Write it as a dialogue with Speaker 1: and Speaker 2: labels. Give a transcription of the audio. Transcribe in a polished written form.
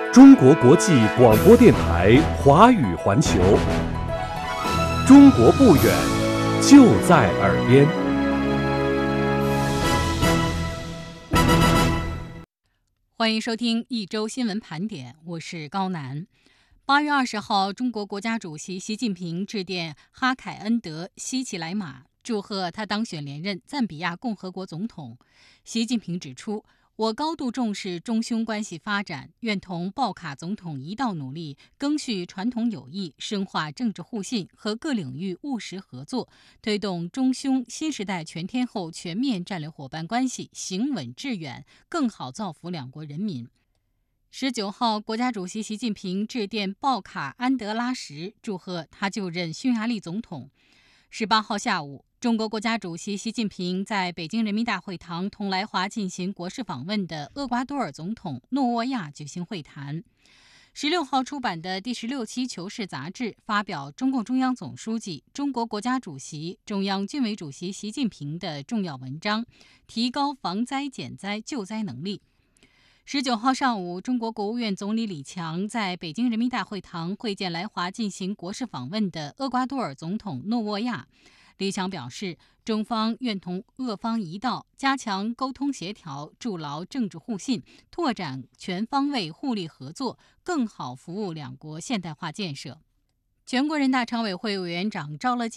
Speaker 1: 中国国际广播电台华语环球，中国不远，就在耳边。
Speaker 2: 欢迎收听一周新闻盘点，我是高楠。8月20号，中国国家主席习近平致电哈凯恩德·希奇莱马，祝贺他当选连任赞比亚共和国总统。习近平指出，我高度重视中匈关系发展，愿同鲍卡总统一道努力，赓续传统友谊，深化政治互信和各领域务实合作，推动中匈新时代全天候全面战略伙伴关系行稳致远，更好造福两国人民。19号，国家主席习近平致电鲍卡安德拉什，祝贺他就任匈牙利总统。18号下午，中国国家主席习近平在北京人民大会堂同来华进行国事访问的厄瓜多尔总统诺沃亚举行会谈。16号出版的第16期《求是》杂志发表中共中央总书记、中国国家主席、中央军委主席习近平的重要文章，提高防灾减灾救灾能力。19号上午，中国国务院总理李强在北京人民大会堂会见来华进行国事访问的厄瓜多尔总统诺沃亚。李强表示，中方愿同俄方一道，加强沟通协调，筑牢政治互信，拓展全方位互利合作，更好服务两国现代化建设。全国人大常委会委员长赵乐际